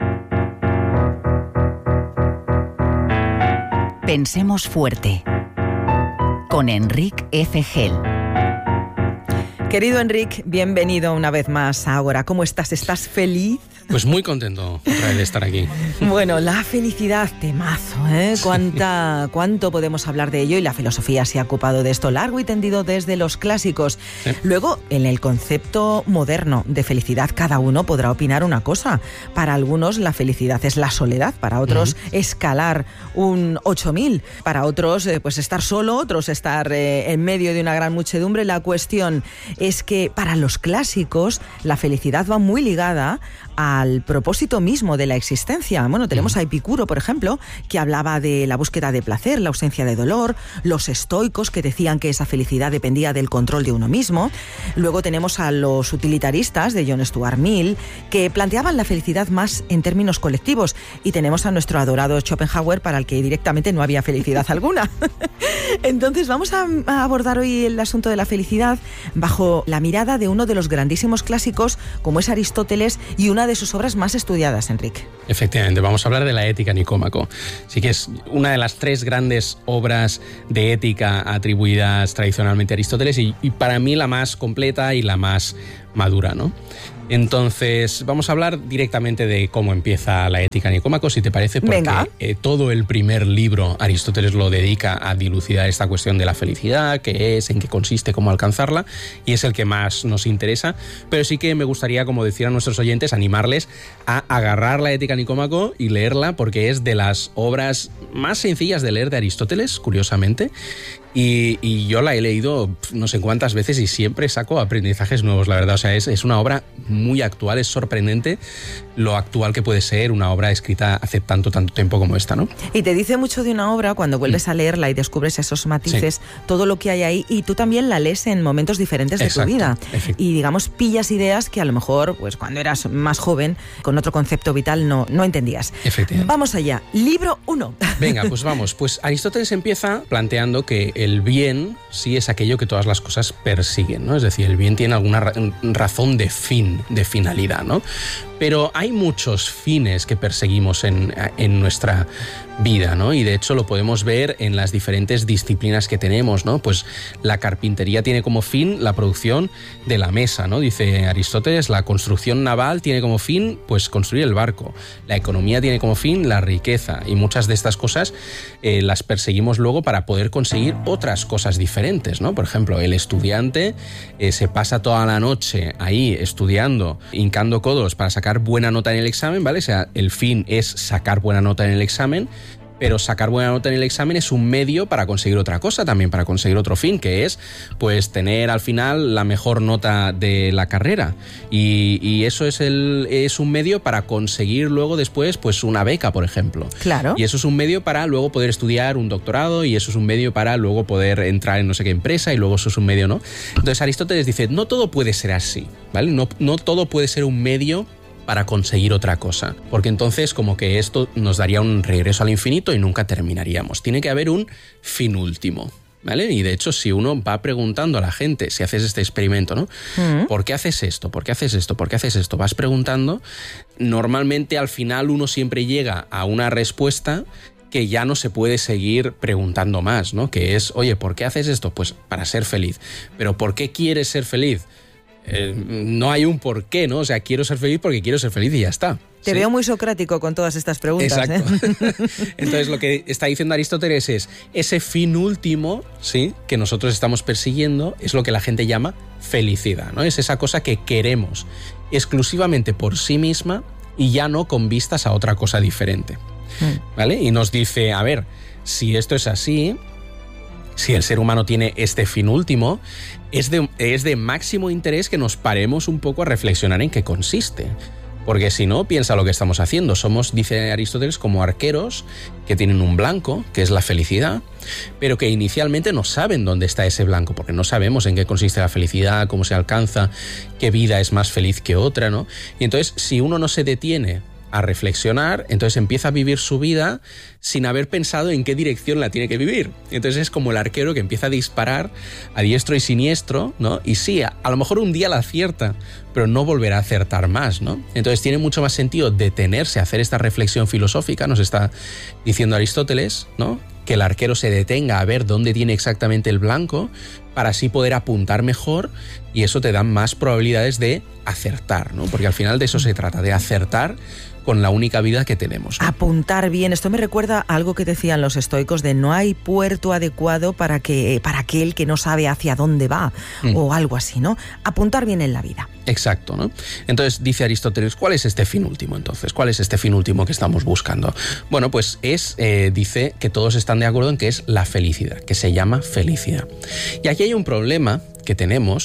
Pensemos fuerte, con Enric F. Gel. Querido Enric, bienvenido una vez más a Ágora. ¿Cómo estás? ¿Estás feliz? Pues muy contento otra vez de estar aquí. Bueno, la felicidad, temazo, ¿eh? ¿Cuánta, cuánto podemos hablar de ello? Y la filosofía se ha ocupado de esto largo y tendido desde los clásicos. ¿Sí? Luego, en el concepto moderno de felicidad, cada uno podrá opinar una cosa. Para algunos la felicidad es la soledad, para otros uh-huh. escalar un ocho mil, para otros eh, pues estar solo, otros estar eh, en medio de una gran muchedumbre. La cuestión es que para los clásicos la felicidad va muy ligada a al propósito mismo de la existencia. Bueno, tenemos a Epicuro, por ejemplo, que hablaba de la búsqueda de placer, la ausencia de dolor, los estoicos que decían que esa felicidad dependía del control de uno mismo. Luego tenemos a los utilitaristas de John Stuart Mill, que planteaban la felicidad más en términos colectivos, y tenemos a nuestro adorado Schopenhauer, para el que directamente no había felicidad alguna. Entonces vamos a, a abordar hoy el asunto de la felicidad bajo la mirada de uno de los grandísimos clásicos como es Aristóteles, y una de sus obras más estudiadas, Enrique. Efectivamente, vamos a hablar de la Ética Nicómaco. Sí que es una de las tres grandes obras de ética atribuidas tradicionalmente a Aristóteles y, y para mí la más completa y la más madura, ¿no? Entonces, vamos a hablar directamente de cómo empieza la Ética Nicómaco, si te parece, porque eh, todo el primer libro Aristóteles lo dedica a dilucidar esta cuestión de la felicidad, qué es, en qué consiste, cómo alcanzarla, y es el que más nos interesa. Pero sí que me gustaría, como decir a nuestros oyentes, animarles a agarrar la Ética Nicómaco y leerla, porque es de las obras más sencillas de leer de Aristóteles, curiosamente. Y, y yo la he leído no sé cuántas veces y siempre saco aprendizajes nuevos, la verdad. O sea, es, es una obra muy actual, es sorprendente lo actual que puede ser una obra escrita hace tanto, tanto tiempo como esta, ¿no? Y te dice mucho de una obra cuando vuelves a leerla y descubres esos matices, sí, todo lo que hay ahí, y tú también la lees en momentos diferentes de Exacto, tu vida. Y digamos, pillas ideas que a lo mejor, pues cuando eras más joven, con otro concepto vital, no, no entendías. Vamos allá. Libro uno. Venga, pues vamos. Pues Aristóteles empieza planteando que el bien sí es aquello que todas las cosas persiguen, ¿no? Es decir, el bien tiene alguna ra- razón de fin, de finalidad, ¿no? Pero hay muchos fines que perseguimos en, en nuestra vida, ¿no? Y de hecho lo podemos ver en las diferentes disciplinas que tenemos, ¿no? Pues la carpintería tiene como fin la producción de la mesa, ¿no? Dice Aristóteles, la construcción naval tiene como fin, pues, construir el barco. La economía tiene como fin la riqueza, y muchas de estas cosas eh, las perseguimos luego para poder conseguir otras cosas diferentes, ¿no? Por ejemplo, el estudiante eh, se pasa toda la noche ahí estudiando, hincando codos para sacar buena nota en el examen, ¿vale? O sea, el fin es sacar buena nota en el examen, pero sacar buena nota en el examen es un medio para conseguir otra cosa también, para conseguir otro fin, que es, pues, tener al final la mejor nota de la carrera. Y, y eso es, el, es un medio para conseguir luego después, pues, una beca, por ejemplo. Claro. Y eso es un medio para luego poder estudiar un doctorado, y eso es un medio para luego poder entrar en no sé qué empresa, y luego eso es un medio, ¿no? Entonces Aristóteles dice, no todo puede ser así, ¿vale? No, no todo puede ser un medio para conseguir otra cosa, porque entonces como que esto nos daría un regreso al infinito y nunca terminaríamos. Tiene que haber un fin último, ¿vale? Y de hecho, si uno va preguntando a la gente, si haces este experimento, ¿no? Mm. ¿Por qué haces esto? ¿Por qué haces esto? ¿Por qué haces esto? Vas preguntando, normalmente al final uno siempre llega a una respuesta que ya no se puede seguir preguntando más, ¿no? Que es, oye, ¿por qué haces esto? Pues para ser feliz. ¿Pero por qué quieres ser feliz? Eh, no hay un por qué, ¿no? O sea, quiero ser feliz porque quiero ser feliz y ya está. Te ¿sí? veo muy socrático con todas estas preguntas. Exacto. ¿eh? Entonces, lo que está diciendo Aristóteles es, ese fin último, ¿sí?, que nosotros estamos persiguiendo, es lo que la gente llama felicidad, ¿no? Es esa cosa que queremos exclusivamente por sí misma y ya no con vistas a otra cosa diferente, ¿vale? Y nos dice, a ver, si esto es así, si el ser humano tiene este fin último, es de, es de máximo interés que nos paremos un poco a reflexionar en qué consiste. Porque si no, piensa lo que estamos haciendo. Somos, dice Aristóteles, como arqueros que tienen un blanco, que es la felicidad, pero que inicialmente no saben dónde está ese blanco, porque no sabemos en qué consiste la felicidad, cómo se alcanza, qué vida es más feliz que otra, ¿no? Y entonces, si uno no se detiene a reflexionar, entonces empieza a vivir su vida sin haber pensado en qué dirección la tiene que vivir. Entonces es como el arquero que empieza a disparar a diestro y siniestro, ¿no? Y sí, a, a lo mejor un día la acierta, pero no volverá a acertar más, ¿no? Entonces tiene mucho más sentido detenerse a hacer esta reflexión filosófica, nos está diciendo Aristóteles, ¿no? Que el arquero se detenga a ver dónde tiene exactamente el blanco para así poder apuntar mejor, y eso te da más probabilidades de acertar, ¿no? Porque al final de eso se trata, de acertar con la única vida que tenemos, ¿no? Apuntar bien. Esto me recuerda a algo que decían los estoicos de no hay puerto adecuado para, que, para aquel que no sabe hacia dónde va, mm. o algo así, ¿no? Apuntar bien en la vida. Exacto, ¿no? Entonces dice Aristóteles, ¿cuál es este fin último entonces? ¿Cuál es este fin último que estamos buscando? Bueno, pues es, eh, dice que todos están de acuerdo en que es la felicidad, que se llama felicidad. Y aquí hay un problema que tenemos,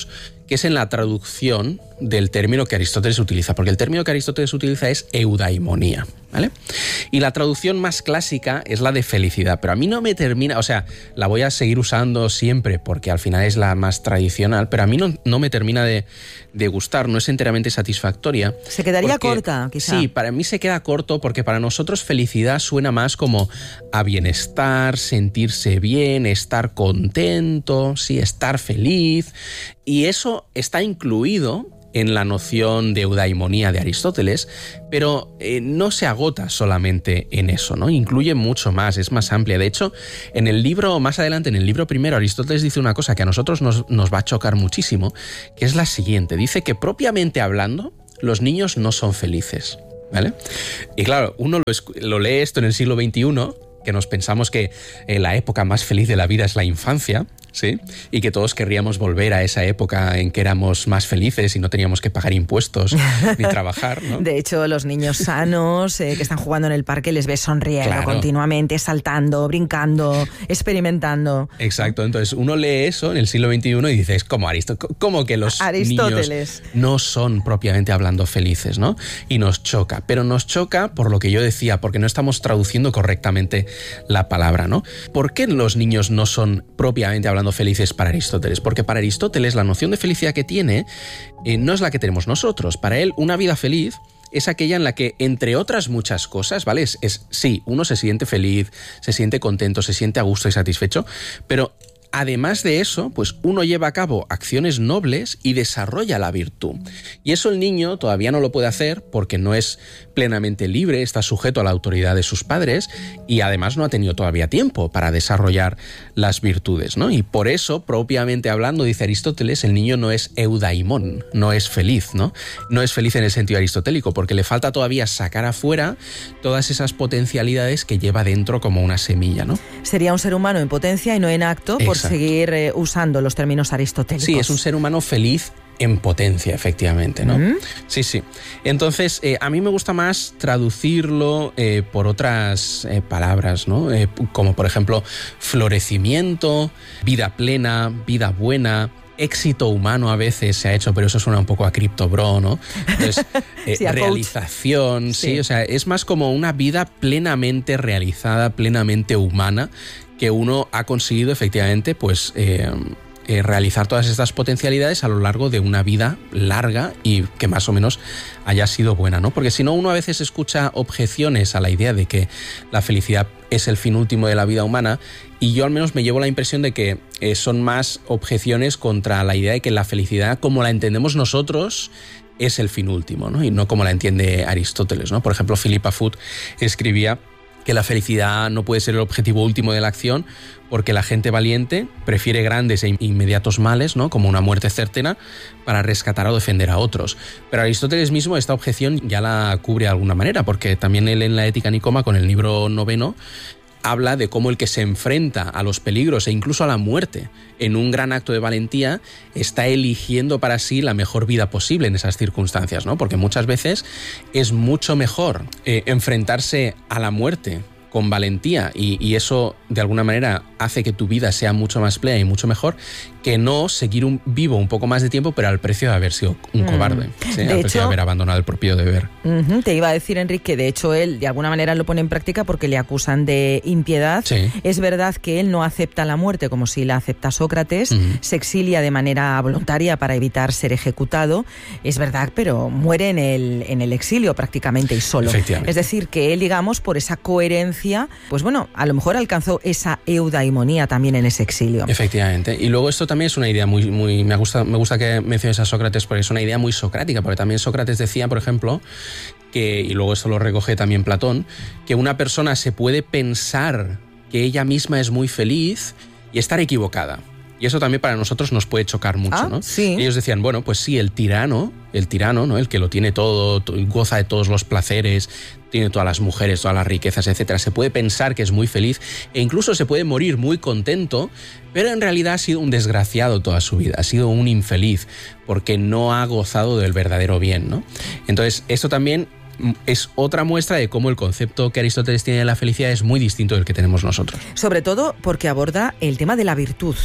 que es en la traducción del término que Aristóteles utiliza, porque el término que Aristóteles utiliza es eudaimonía, ¿vale? Y la traducción más clásica es la de felicidad, pero a mí no me termina, o sea, la voy a seguir usando siempre porque al final es la más tradicional, pero a mí no, no me termina de, de gustar, no es enteramente satisfactoria. Se quedaría porque, corta, quizá. Sí, para mí se queda corto porque para nosotros felicidad suena más como a bienestar, sentirse bien, estar contento, sí, estar feliz, y eso está incluido en la noción de eudaimonía de Aristóteles, pero eh, no se agota solamente en eso, ¿no? Incluye mucho más, es más amplia. De hecho, en el libro, más adelante, en el libro primero, Aristóteles dice una cosa que a nosotros nos, nos va a chocar muchísimo, que es la siguiente. Dice que propiamente hablando, los niños no son felices, ¿vale? Y claro, uno lo, lo lee esto en el siglo veintiuno, que nos pensamos que eh, la época más feliz de la vida es la infancia, ¿sí? Y que todos querríamos volver a esa época en que éramos más felices y no teníamos que pagar impuestos ni trabajar, ¿no? De hecho, los niños sanos eh, que están jugando en el parque les ves sonriendo claro. continuamente, saltando, brincando, experimentando. Exacto, entonces uno lee eso en el siglo veintiuno y dices, ¿cómo, Aristó- cómo que los niños no son propiamente hablando felices, ¿no? Y nos choca, pero nos choca por lo que yo decía, porque no estamos traduciendo correctamente la palabra, ¿no? ¿Por qué los niños no son propiamente hablando felices para Aristóteles? Porque para Aristóteles la noción de felicidad que tiene eh, no es la que tenemos nosotros. Para él una vida feliz es aquella en la que, entre otras muchas cosas, ¿vale? Es, es sí, uno se siente feliz, se siente contento, se siente a gusto y satisfecho, pero además de eso, pues uno lleva a cabo acciones nobles y desarrolla la virtud. Y eso el niño todavía no lo puede hacer porque no es plenamente libre, está sujeto a la autoridad de sus padres y además no ha tenido todavía tiempo para desarrollar las virtudes, ¿no? Y por eso, propiamente hablando, dice Aristóteles, el niño no es eudaimón, no es feliz, ¿no? No es feliz en el sentido aristotélico porque le falta todavía sacar afuera todas esas potencialidades que lleva dentro como una semilla, ¿no? Sería un ser humano en potencia y no en acto, por Exacto. seguir eh, usando los términos aristotélicos. Sí, es un ser humano feliz en potencia, efectivamente, ¿no? Mm. Sí, sí. Entonces, eh, a mí me gusta más traducirlo eh, por otras eh, palabras, ¿no? Eh, como, por ejemplo, florecimiento, vida plena, vida buena, éxito humano a veces se ha hecho, pero eso suena un poco a Crypto Bro, ¿no? Entonces, eh, sí, realización, sí. sí, o sea, es más como una vida plenamente realizada, plenamente humana, que uno ha conseguido efectivamente, pues, eh, eh, realizar todas estas potencialidades a lo largo de una vida larga y que más o menos haya sido buena, ¿no? Porque si no, uno a veces escucha objeciones a la idea de que la felicidad es el fin último de la vida humana, y yo al menos me llevo la impresión de que eh, son más objeciones contra la idea de que la felicidad, como la entendemos nosotros, es el fin último, ¿no? Y no como la entiende Aristóteles, ¿no? Por ejemplo, Philippa Foot escribía que la felicidad no puede ser el objetivo último de la acción porque la gente valiente prefiere grandes e inmediatos males, ¿no? Como una muerte certera, para rescatar o defender a otros. Pero Aristóteles mismo esta objeción ya la cubre de alguna manera, porque también él en la Ética Nicoma, con el libro noveno, habla de cómo el que se enfrenta a los peligros e incluso a la muerte en un gran acto de valentía está eligiendo para sí la mejor vida posible en esas circunstancias, ¿no? Porque muchas veces es mucho mejor eh, enfrentarse a la muerte con valentía y, y eso de alguna manera hace que tu vida sea mucho más plena y mucho mejor que no seguir un, vivo un poco más de tiempo, pero al precio de haber sido un mm. cobarde, ¿sí? Al hecho, precio de haber abandonado el propio deber. Uh-huh, te iba a decir, Enrique, que de hecho él de alguna manera lo pone en práctica porque le acusan de impiedad. Sí. Es verdad que él no acepta la muerte como si la acepta Sócrates, uh-huh. se exilia de manera voluntaria para evitar ser ejecutado, es verdad, pero muere en el, en el exilio prácticamente y solo. Es decir, que él, digamos, por esa coherencia, pues bueno, a lo mejor alcanzó esa eudaimonía también en ese exilio. Efectivamente. Y luego esto también es una idea muy... muy me gusta, me gusta que menciones a Sócrates porque es una idea muy socrática, porque también Sócrates decía, por ejemplo, que, y luego esto lo recoge también Platón, que una persona se puede pensar que ella misma es muy feliz y estar equivocada. Y eso también para nosotros nos puede chocar mucho, ah, ¿no? Sí. Ellos decían, bueno, pues sí, el tirano, el tirano, ¿no? El que lo tiene todo, goza de todos los placeres, tiene todas las mujeres, todas las riquezas, etcétera, se puede pensar que es muy feliz e incluso se puede morir muy contento, pero en realidad ha sido un desgraciado toda su vida, ha sido un infeliz porque no ha gozado del verdadero bien, ¿no? Entonces, esto también es otra muestra de cómo el concepto que Aristóteles tiene de la felicidad es muy distinto del que tenemos nosotros. Sobre todo porque aborda el tema de la virtud.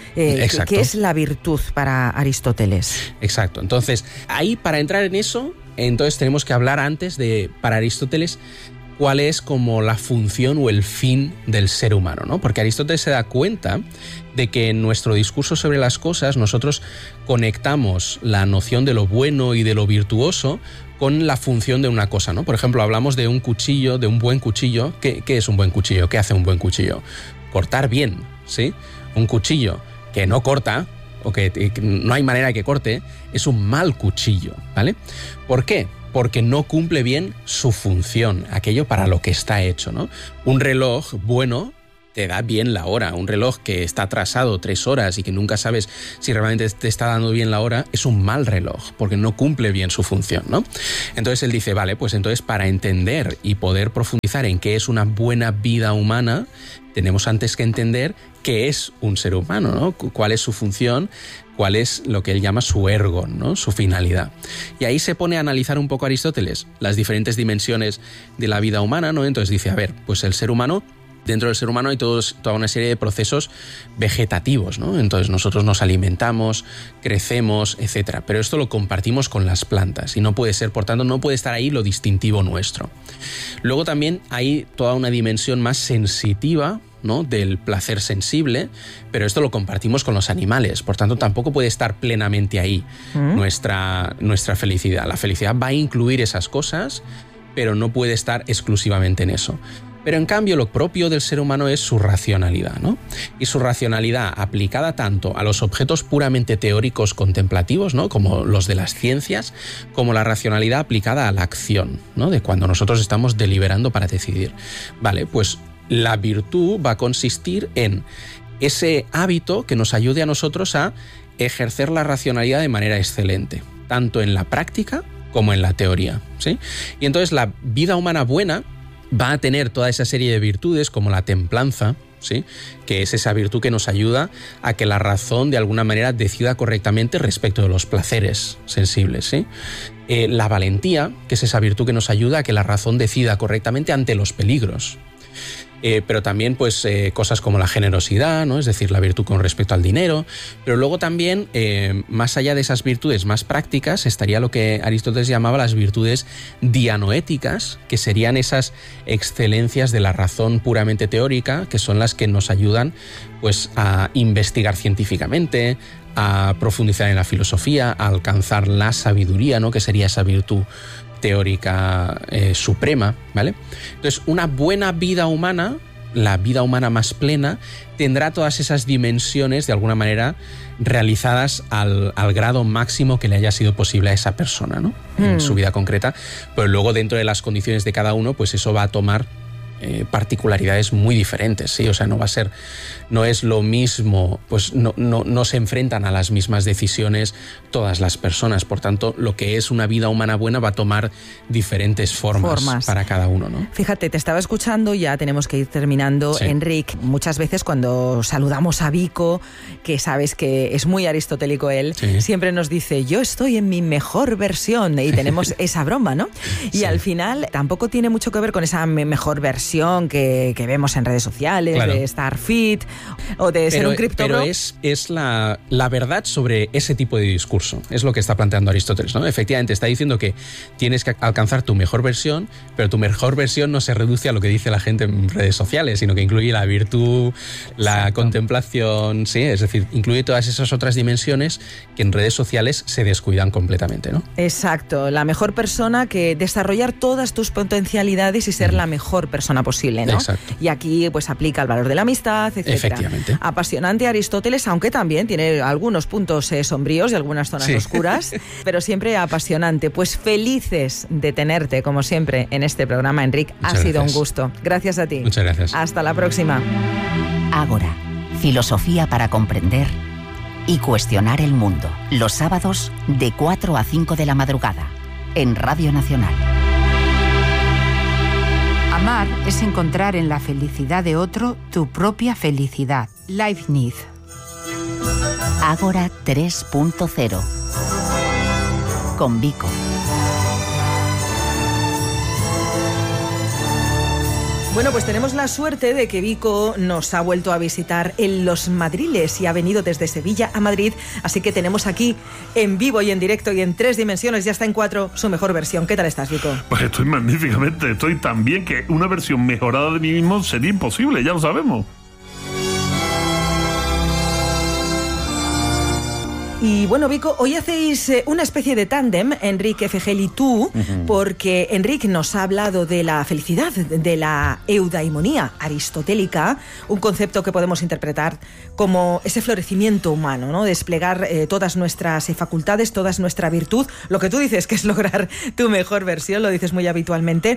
Eh, ¿Qué es la virtud para Aristóteles? Exacto. Entonces, ahí para entrar en eso, entonces tenemos que hablar antes de, para Aristóteles, cuál es como la función o el fin del ser humano, ¿no? Porque Aristóteles se da cuenta de que en nuestro discurso sobre las cosas nosotros conectamos la noción de lo bueno y de lo virtuoso con la función de una cosa, ¿no? Por ejemplo, hablamos de un cuchillo, de un buen cuchillo. ¿Qué, qué es un buen cuchillo? ¿Qué hace un buen cuchillo? Cortar bien, ¿sí? Un cuchillo que no corta, o que, que no hay manera de que corte, es un mal cuchillo, ¿vale? ¿Por qué? Porque no cumple bien su función, aquello para lo que está hecho, ¿no? Un reloj bueno te da bien la hora. Un reloj que está atrasado tres horas y que nunca sabes si realmente te está dando bien la hora, es un mal reloj, porque no cumple bien su función, ¿no? Entonces él dice, vale, pues entonces para entender y poder profundizar en qué es una buena vida humana, tenemos antes que entender qué es un ser humano, ¿no? Cuál es su función, cuál es lo que él llama su ergon, ¿no? Su finalidad. Y ahí se pone a analizar un poco Aristóteles las diferentes dimensiones de la vida humana, ¿no? Entonces dice, a ver, pues el ser humano, dentro del ser humano hay todos, toda una serie de procesos vegetativos, ¿no? Entonces nosotros nos alimentamos, crecemos, etcétera. Pero esto lo compartimos con las plantas y no puede ser, por tanto, no puede estar ahí lo distintivo nuestro. Luego también hay toda una dimensión más sensitiva, ¿no? Del placer sensible, pero esto lo compartimos con los animales, por tanto tampoco puede estar plenamente ahí ¿Mm? nuestra, nuestra felicidad. La felicidad va a incluir esas cosas, pero no puede estar exclusivamente en eso. Pero en cambio lo propio del ser humano es su racionalidad, ¿no? Y su racionalidad aplicada tanto a los objetos puramente teóricos contemplativos, ¿no? Como los de las ciencias, como la racionalidad aplicada a la acción, ¿no? De cuando nosotros estamos deliberando para decidir. Vale, pues la virtud va a consistir en ese hábito que nos ayude a nosotros a ejercer la racionalidad de manera excelente, tanto en la práctica como en la teoría, ¿sí? Y entonces la vida humana buena va a tener toda esa serie de virtudes como la templanza, ¿sí? Que es esa virtud que nos ayuda a que la razón de alguna manera decida correctamente respecto de los placeres sensibles, ¿sí? Eh, la valentía, que es esa virtud que nos ayuda a que la razón decida correctamente ante los peligros. Eh, pero también pues eh, cosas como la generosidad, ¿no? Es decir, la virtud con respecto al dinero, pero luego también eh, más allá de esas virtudes más prácticas estaría lo que Aristóteles llamaba las virtudes dianoéticas, que serían esas excelencias de la razón puramente teórica, que son las que nos ayudan pues a investigar científicamente, a profundizar en la filosofía, a alcanzar la sabiduría, ¿no? Que sería esa virtud teórica eh, suprema, ¿vale? Entonces, una buena vida humana, la vida humana más plena, tendrá todas esas dimensiones de alguna manera realizadas al, al grado máximo que le haya sido posible a esa persona, ¿no? Mm. En su vida concreta, pero luego dentro de las condiciones de cada uno, pues eso va a tomar Eh, particularidades muy diferentes, ¿sí? O sea, no va a ser, no es lo mismo, pues no, no, no se enfrentan a las mismas decisiones todas las personas, por tanto, lo que es una vida humana buena va a tomar diferentes formas, formas. para cada uno, ¿no? Fíjate, te estaba escuchando, ya tenemos que ir terminando, sí. Enric, muchas veces cuando saludamos a Vico, que sabes que es muy aristotélico él, sí. Siempre nos dice, yo estoy en mi mejor versión, y tenemos esa broma, ¿no? Y sí. Al final tampoco tiene mucho que ver con esa mejor versión Que, que vemos en redes sociales, claro. De estar fit o de pero, ser un criptobro. Pero es, es la, la verdad sobre ese tipo de discurso. Es lo que está planteando Aristóteles, ¿no? Efectivamente, está diciendo que tienes que alcanzar tu mejor versión, pero tu mejor versión no se reduce a lo que dice la gente en redes sociales, sino que incluye la virtud, la Exacto. contemplación, sí, es decir, incluye todas esas otras dimensiones que en redes sociales se descuidan completamente, ¿no? Exacto, la mejor persona, que desarrollar todas tus potencialidades y ser mm. la mejor persona posible, ¿no? Exacto. Y aquí pues aplica el valor de la amistad, etcétera. Efectivamente. Apasionante Aristóteles, aunque también tiene algunos puntos eh, sombríos y algunas zonas sí. oscuras, pero siempre apasionante. Pues felices de tenerte, como siempre, en este programa, Enric. Muchas ha gracias. Sido un gusto. Gracias a ti. Muchas gracias. Hasta la próxima. Ágora, filosofía para comprender y cuestionar el mundo. Los sábados de cuatro a cinco de la madrugada, en Radio Nacional. Amar es encontrar en la felicidad de otro tu propia felicidad. Leibniz. Ágora tres punto cero. Con Vico. Bueno, pues tenemos la suerte de que Vico nos ha vuelto a visitar en Los Madriles y ha venido desde Sevilla a Madrid, así que tenemos aquí en vivo y en directo y en tres dimensiones, ya está en cuatro, su mejor versión. ¿Qué tal estás, Vico? Pues estoy magníficamente, estoy tan bien que una versión mejorada de mí mismo sería imposible, ya lo sabemos. Y bueno, Vico, hoy hacéis una especie de tándem, Enric Efegel y tú, uh-huh. porque Enric nos ha hablado de la felicidad, de la eudaimonía aristotélica, un concepto que podemos interpretar como ese florecimiento humano, ¿no? Desplegar eh, todas nuestras facultades, toda nuestra virtud, lo que tú dices que es lograr tu mejor versión, lo dices muy habitualmente.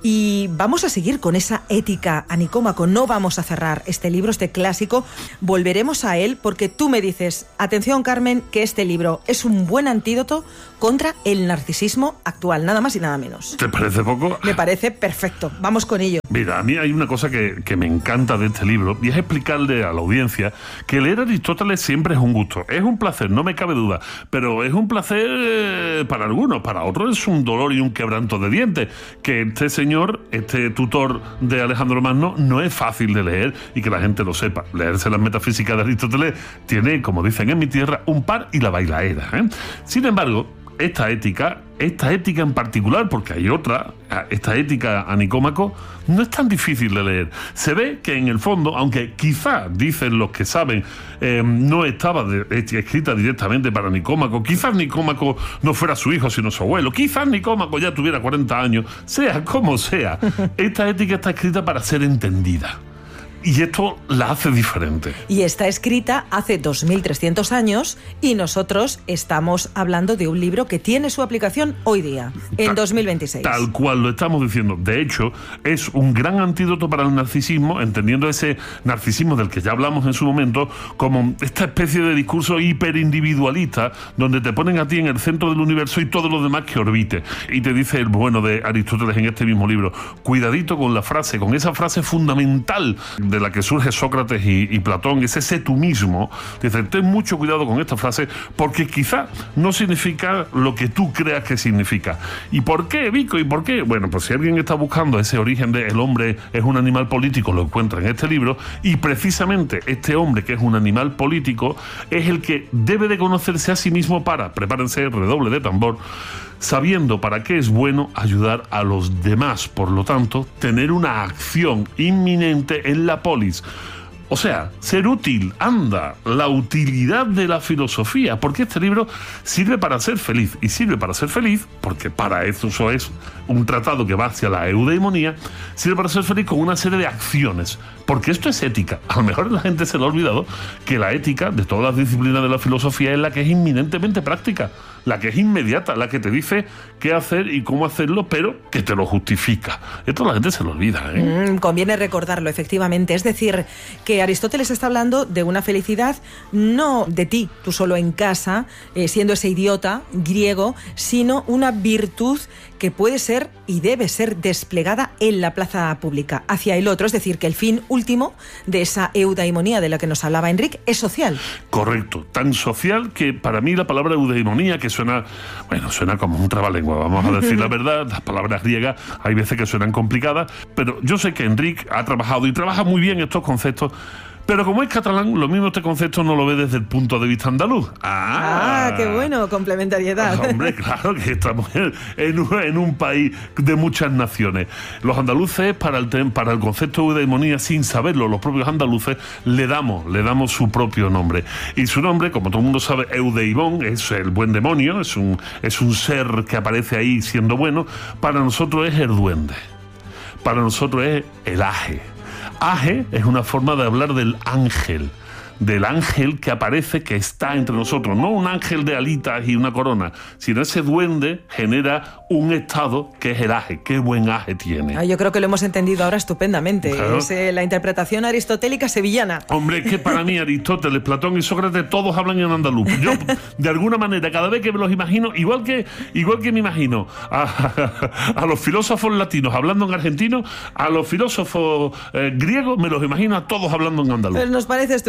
Y vamos a seguir con esa ética a Nicómaco, no vamos a cerrar este libro, este clásico, volveremos a él porque tú me dices, atención Carmen, que este libro es un buen antídoto contra el narcisismo actual, nada más y nada menos. ¿Te parece poco? Me parece perfecto, vamos con ello. Mira, a mí hay una cosa que, que me encanta de este libro y es explicarle a la audiencia que leer Aristóteles siempre es un gusto, es un placer, no me cabe duda, pero es un placer eh, para algunos, para otros es un dolor y un quebranto de dientes, que este señor, este tutor de Alejandro Magno, no es fácil de leer y que la gente lo sepa. Leerse las metafísicas de Aristóteles tiene, como dicen en mi tierra, un par y la bailaera, ¿eh? Sin embargo, esta ética, esta ética en particular, porque hay otra, esta ética a Nicómaco, no es tan difícil de leer. Se ve que en el fondo, aunque quizá, dicen los que saben, eh, no estaba de, escrita directamente para Nicómaco, quizás Nicómaco no fuera su hijo sino su abuelo, quizás Nicómaco ya tuviera cuarenta años, sea como sea, esta ética está escrita para ser entendida. Y esto la hace diferente. Y está escrita hace dos mil trescientos años y nosotros estamos hablando de un libro que tiene su aplicación hoy día, en tal, dos mil veintiséis. Tal cual lo estamos diciendo. De hecho, es un gran antídoto para el narcisismo, entendiendo ese narcisismo del que ya hablamos en su momento, como esta especie de discurso hiperindividualista, donde te ponen a ti en el centro del universo y todo lo demás que orbite. Y te dice el bueno de Aristóteles en este mismo libro, cuidadito con la frase, con esa frase fundamental de la que surge Sócrates y, y Platón, es ese tú mismo. Dice, ten mucho cuidado con esta frase porque quizá no significa lo que tú creas que significa. ¿Y por qué, Vico? ¿Y por qué? Bueno, pues si alguien está buscando ese origen de el hombre es un animal político, lo encuentra en este libro, y precisamente este hombre que es un animal político es el que debe de conocerse a sí mismo para, prepárense, redoble de tambor, sabiendo para qué es bueno ayudar a los demás, por lo tanto, tener una acción inminente en la polis. O sea, ser útil, anda, la utilidad de la filosofía, porque este libro sirve para ser feliz, y sirve para ser feliz, porque para eso es un tratado que va hacia la eudaimonía, sirve para ser feliz con una serie de acciones, porque esto es ética. A lo mejor la gente se le ha olvidado que la ética de todas las disciplinas de la filosofía es la que es inminentemente práctica, la que es inmediata, la que te dice qué hacer y cómo hacerlo, pero que te lo justifica. Esto la gente se lo olvida, ¿eh? Mm, conviene recordarlo, efectivamente. Es decir, que Aristóteles está hablando de una felicidad no de ti, tú solo en casa, eh, siendo ese idiota griego, sino una virtud que puede ser y debe ser desplegada en la plaza pública, hacia el otro. Es decir, que el fin último de esa eudaimonía de la que nos hablaba Enric es social. Correcto, tan social que para mí la palabra eudaimonía, que suena, bueno, suena como un trabalengua, vamos a decir la verdad, las palabras griegas hay veces que suenan complicadas, pero yo sé que Enric ha trabajado y trabaja muy bien estos conceptos. Pero como es catalán, lo mismo este concepto no lo ve desde el punto de vista andaluz. ¡Ah! ah qué bueno! Complementariedad. Hombre, claro que estamos en, en, un, en un país de muchas naciones. Los andaluces, para el, para el concepto de eudaimonía, sin saberlo, los propios andaluces, le damos, le damos su propio nombre. Y su nombre, como todo el mundo sabe, Eudeimon, es el buen demonio, es un, es un ser que aparece ahí siendo bueno. Para nosotros es el duende. Para nosotros es el aje. Aje es una forma de hablar del ángel, del ángel que aparece, que está entre nosotros, no un ángel de alitas y una corona, sino ese duende genera un estado que es el aje. Qué buen aje tiene. Ah, yo creo que lo hemos entendido ahora estupendamente. Claro. Es eh, la interpretación aristotélica sevillana. Hombre, es que para mí Aristóteles, Platón y Sócrates todos hablan en andaluz. Yo, de alguna manera, cada vez que me los imagino, igual que, igual que me imagino a, a, a los filósofos latinos hablando en argentino, a los filósofos eh, griegos me los imagino a todos hablando en andaluz. Pues nos parece estupendo.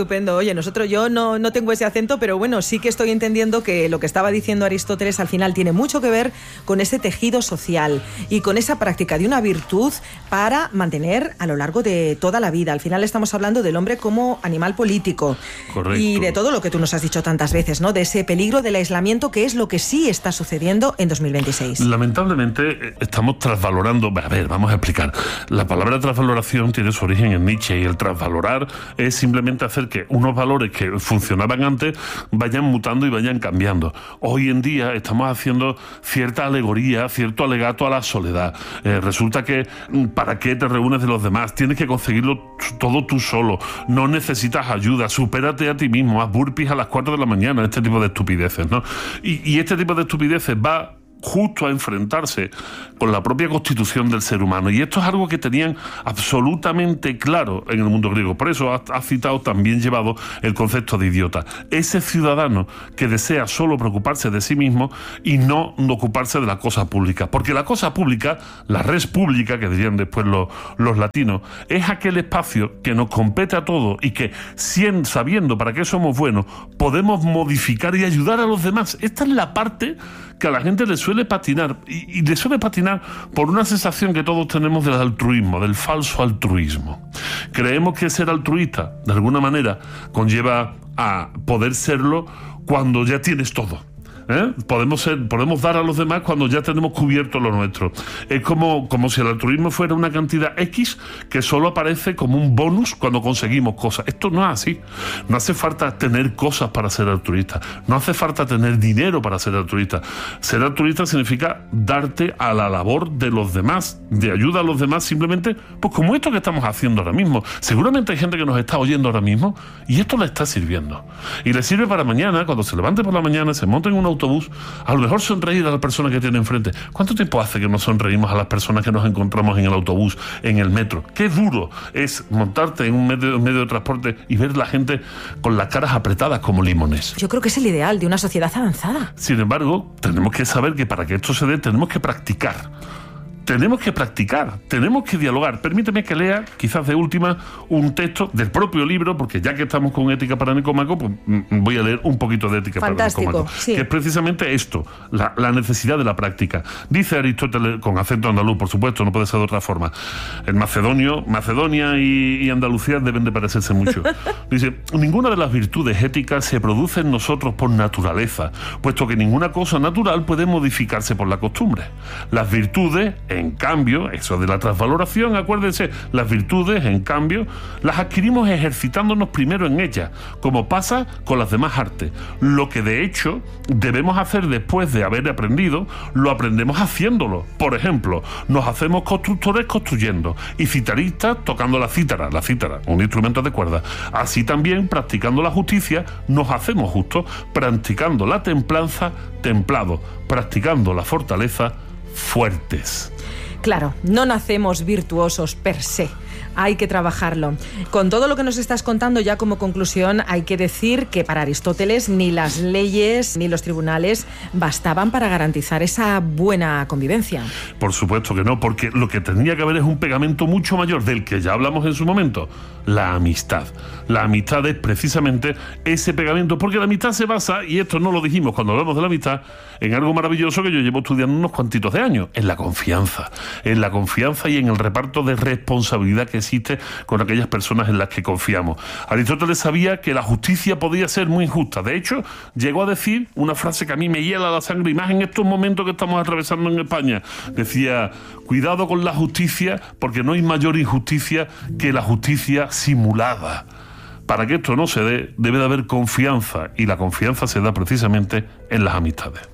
Oye, nosotros, yo no, no tengo ese acento, pero bueno, sí que estoy entendiendo que lo que estaba diciendo Aristóteles al final tiene mucho que ver con ese tejido social y con esa práctica de una virtud para mantener a lo largo de toda la vida. Al final estamos hablando del hombre como animal político. Correcto. Y de todo lo que tú nos has dicho tantas veces, ¿no? De ese peligro del aislamiento, que es lo que sí está sucediendo en dos mil veintiséis. Lamentablemente estamos trasvalorando. A ver, vamos a explicar. La palabra trasvaloración tiene su origen en Nietzsche, y el trasvalorar es simplemente hacer que unos valores que funcionaban antes vayan mutando y vayan cambiando. Hoy en día estamos haciendo cierta alegoría, cierto alegato a la soledad. Eh, resulta que ¿para qué te reúnes de los demás? Tienes que conseguirlo todo tú solo. No necesitas ayuda. Supérate a ti mismo. Haz burpees a las cuatro de la mañana. Este tipo de estupideces, ¿no? Y, y este tipo de estupideces va justo a enfrentarse con la propia constitución del ser humano. Y esto es algo que tenían absolutamente claro en el mundo griego. Por eso ha, ha citado, también llevado, el concepto de idiota. Ese ciudadano que desea solo preocuparse de sí mismo y no ocuparse de la cosa pública. Porque la cosa pública, la res pública, que dirían después los, los latinos, es aquel espacio que nos compete a todos y que, siendo, sabiendo para qué somos buenos, podemos modificar y ayudar a los demás. Esta es la parte que a la gente le suele patinar, y, y le suele patinar por una sensación que todos tenemos del altruismo, del falso altruismo. Creemos que ser altruista, de alguna manera, conlleva a poder serlo cuando ya tienes todo. ¿Eh? Podemos ser, podemos dar a los demás cuando ya tenemos cubierto lo nuestro. Es como, como si el altruismo fuera una cantidad X que solo aparece como un bonus cuando conseguimos cosas. Esto no es así. No hace falta tener cosas para ser altruista. No hace falta tener dinero para ser altruista. Ser altruista significa darte a la labor de los demás, de ayuda a los demás, simplemente pues como esto que estamos haciendo ahora mismo. Seguramente hay gente que nos está oyendo ahora mismo y esto le está sirviendo. Y le sirve para mañana, cuando se levante por la mañana, se monte en un autobús, a lo mejor sonreír a la persona que tiene enfrente. ¿Cuánto tiempo hace que nos sonreímos a las personas que nos encontramos en el autobús, en el metro? Qué duro es montarte en un medio, medio de transporte y ver la gente con las caras apretadas como limones. Yo creo que es el ideal de una sociedad avanzada. Sin embargo, tenemos que saber que para que esto se dé tenemos que practicar. Tenemos que practicar, tenemos que dialogar. Permíteme que lea, quizás de última, un texto del propio libro, porque ya que estamos con Ética para Nicómaco, pues voy a leer un poquito de Ética Fantástico, para Nicómaco, sí. Que es precisamente esto, la, la necesidad de la práctica. Dice Aristóteles, con acento andaluz, por supuesto, no puede ser de otra forma. El macedonio, Macedonia y, y Andalucía deben de parecerse mucho. Dice, ninguna de las virtudes éticas se produce en nosotros por naturaleza, puesto que ninguna cosa natural puede modificarse por la costumbre. Las virtudes, en cambio, eso de la transvaloración, acuérdense, las virtudes, en cambio, las adquirimos ejercitándonos primero en ellas, como pasa con las demás artes. Lo que de hecho debemos hacer después de haber aprendido, lo aprendemos haciéndolo. Por ejemplo, nos hacemos constructores construyendo y citaristas tocando la cítara, la cítara, un instrumento de cuerda. Así también, practicando la justicia, nos hacemos justos, practicando la templanza, templados, practicando la fortaleza, fuertes. Claro, no nacemos virtuosos per se. Hay que trabajarlo. Con todo lo que nos estás contando, ya como conclusión, hay que decir que para Aristóteles ni las leyes ni los tribunales bastaban para garantizar esa buena convivencia. Por supuesto que no, porque lo que tenía que haber es un pegamento mucho mayor del que ya hablamos en su momento, la amistad. La amistad es precisamente ese pegamento, porque la amistad se basa, y esto no lo dijimos cuando hablamos de la amistad, en algo maravilloso que yo llevo estudiando unos cuantitos de años, en la confianza. En la confianza y en el reparto de responsabilidad que existe con aquellas personas en las que confiamos. Aristóteles sabía que la justicia podía ser muy injusta. De hecho, llegó a decir una frase que a mí me hiela la sangre, y más en estos momentos que estamos atravesando en España. Decía, cuidado con la justicia, porque no hay mayor injusticia que la justicia simulada. Para que esto no se dé, debe de haber confianza, y la confianza se da precisamente en las amistades.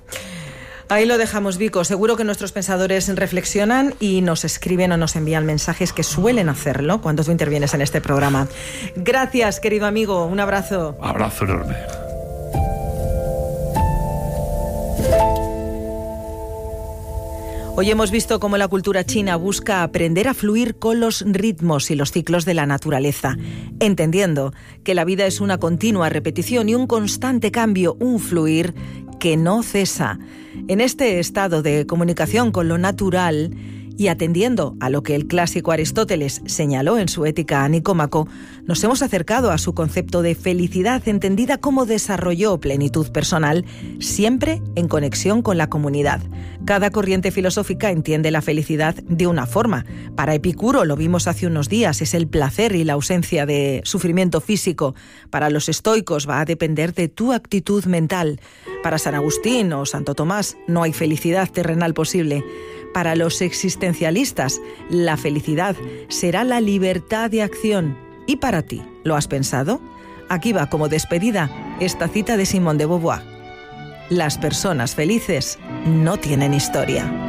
Ahí lo dejamos, Vico. Seguro que nuestros pensadores reflexionan y nos escriben o nos envían mensajes, que suelen hacerlo cuando tú intervienes en este programa. Gracias, querido amigo. Un abrazo. Abrazo enorme. Hoy hemos visto cómo la cultura china busca aprender a fluir con los ritmos y los ciclos de la naturaleza, entendiendo que la vida es una continua repetición y un constante cambio, un fluir que no cesa. En este estado de comunicación con lo natural Y atendiendo a lo que el clásico Aristóteles señaló en su Ética a Nicómaco, nos hemos acercado a su concepto de felicidad entendida como desarrollo o plenitud personal, siempre en conexión con la comunidad. Cada corriente filosófica entiende la felicidad de una forma. Para Epicuro, lo vimos hace unos días, es el placer y la ausencia de sufrimiento físico. Para los estoicos va a depender de tu actitud mental. Para San Agustín o Santo Tomás no hay felicidad terrenal posible. Para los existencialistas, la felicidad será la libertad de acción. ¿Y para ti? ¿Lo has pensado? Aquí va como despedida esta cita de Simone de Beauvoir. Las personas felices no tienen historia.